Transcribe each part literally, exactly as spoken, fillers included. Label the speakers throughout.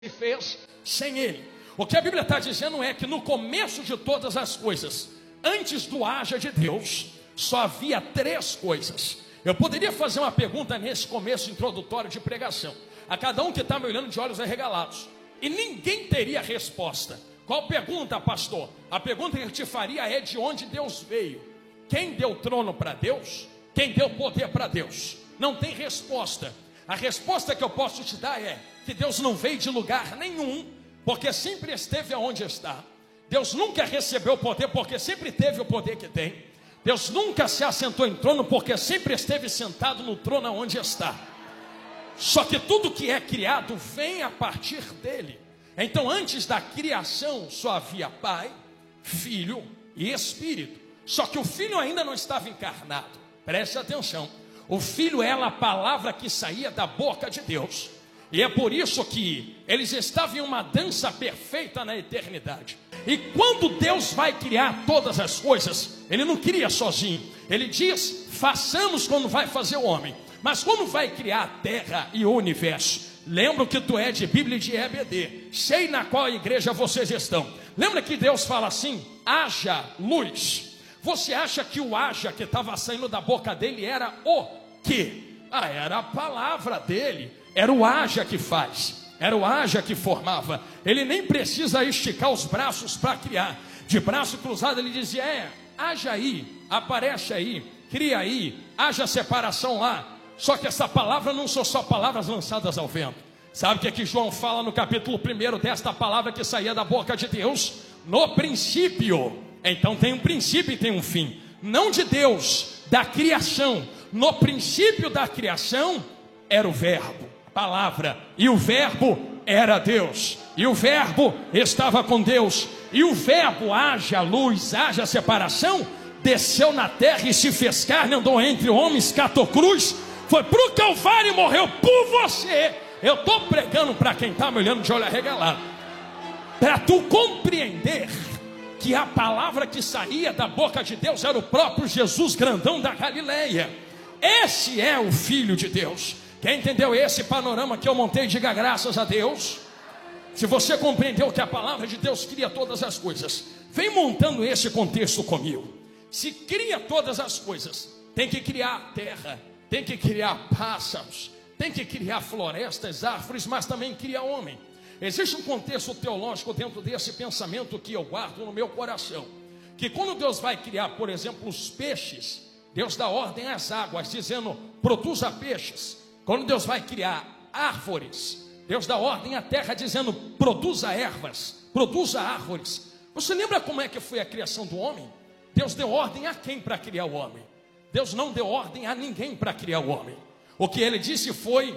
Speaker 1: fez sem ele. O que a Bíblia está dizendo é que no começo de todas as coisas, antes do haja de Deus, só havia três coisas. Eu poderia fazer uma pergunta nesse começo introdutório de pregação a cada um que está me olhando de olhos arregalados, e ninguém teria resposta. Qual pergunta, pastor? A pergunta que eu te faria é: de onde Deus veio? Quem deu trono para Deus? Quem deu poder para Deus? Não tem resposta. A resposta que eu posso te dar é que Deus não veio de lugar nenhum, porque sempre esteve aonde está. Deus nunca recebeu poder, porque sempre teve o poder que tem. Deus nunca se assentou em trono, porque sempre esteve sentado no trono aonde está. Só que tudo que é criado vem a partir dele. Então, antes da criação, só havia Pai, Filho e Espírito. Só que o Filho ainda não estava encarnado. Preste atenção. O Filho era a palavra que saía da boca de Deus. E é por isso que eles estavam em uma dança perfeita na eternidade. E quando Deus vai criar todas as coisas, Ele não cria sozinho. Ele diz: façamos quando vai fazer o homem. Mas quando vai criar a terra e o universo, lembra que tu é de Bíblia e de E B D, sei na qual igreja vocês estão. Lembra que Deus fala assim: haja luz. Você acha que o haja que estava saindo da boca dele era o quê? Ah, era a palavra dele. Era o haja que faz, era o haja que formava. Ele nem precisa esticar os braços para criar. De braço cruzado ele dizia: é, haja aí, aparece aí, cria aí, haja separação lá. Só que essa palavra não são só palavras lançadas ao vento. Sabe o que é que João fala no capítulo primeiro desta palavra que saía da boca de Deus? No princípio. Então tem um princípio e tem um fim. Não de Deus, da criação. No princípio da criação era o verbo, palavra, e o verbo era Deus, e o verbo estava com Deus, e o verbo, haja luz, haja separação, desceu na terra e se fez carne, andou entre homens, catou cruz, foi para o Calvário e morreu por você. Eu estou pregando para quem está me olhando de olho arregalado, para tu compreender que a palavra que saía da boca de Deus era o próprio Jesus grandão da Galileia. Esse é o Filho de Deus. Quem entendeu esse panorama que eu montei, diga graças a Deus. Se você compreendeu que a palavra de Deus cria todas as coisas, vem montando esse contexto comigo. Se cria todas as coisas, tem que criar terra, tem que criar pássaros, tem que criar florestas, árvores, mas também cria homem. Existe um contexto teológico dentro desse pensamento que eu guardo no meu coração, que quando Deus vai criar, por exemplo, os peixes, Deus dá ordem às águas, dizendo: produza peixes. Quando Deus vai criar árvores, Deus dá ordem à terra, dizendo: produza ervas, produza árvores. Você lembra como é que foi a criação do homem? Deus deu ordem a quem para criar o homem? Deus não deu ordem a ninguém para criar o homem. O que ele disse foi: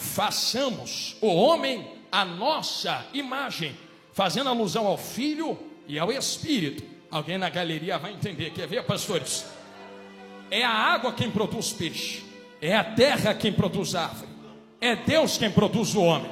Speaker 1: façamos o homem a nossa imagem, fazendo alusão ao Filho e ao Espírito. Alguém na galeria vai entender. Quer ver, pastores? É a água quem produz peixe, é a terra quem produz árvore, é Deus quem produz o homem.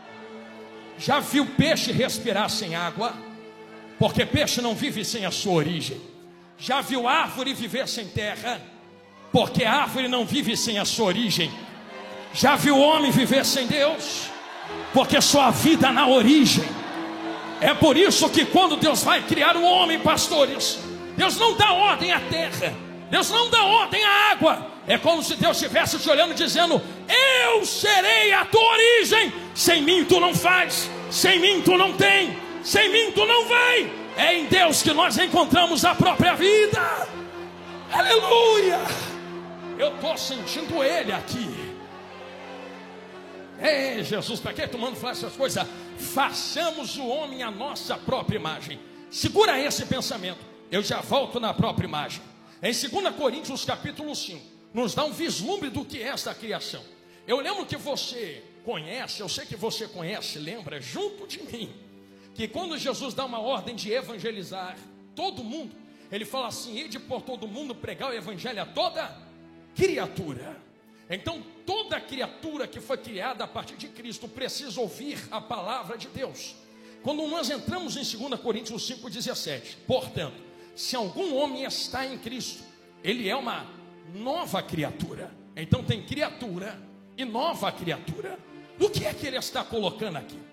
Speaker 1: Já viu peixe respirar sem água? Porque peixe não vive sem a sua origem. Já viu árvore viver sem terra? Porque árvore não vive sem a sua origem. Já viu homem viver sem Deus? Porque sua vida na origem. É por isso que quando Deus vai criar o homem, pastores, Deus não dá ordem à terra, Deus não dá ordem à água. É como se Deus estivesse te olhando dizendo: eu serei a tua origem. Sem mim tu não faz, sem mim tu não tem, sem mim tu não vem. É em Deus que nós encontramos a própria vida. Aleluia. Eu estou sentindo Ele aqui. Ei, Jesus, para que tu manda falar essas coisas? Façamos o homem a nossa própria imagem. Segura esse pensamento, eu já volto na própria imagem. Em dois Coríntios capítulo cinco, nos dá um vislumbre do que é esta criação. Eu lembro que você conhece, eu sei que você conhece, lembra, junto de mim, que quando Jesus dá uma ordem de evangelizar todo mundo, Ele fala assim: ide por todo mundo pregar o evangelho a toda criatura. Então toda criatura que foi criada a partir de Cristo precisa ouvir a palavra de Deus. Quando nós entramos em dois Coríntios cinco, dezessete, portanto, se algum homem está em Cristo, ele é uma nova criatura. Então tem criatura e nova criatura. O que é que ele está colocando aqui?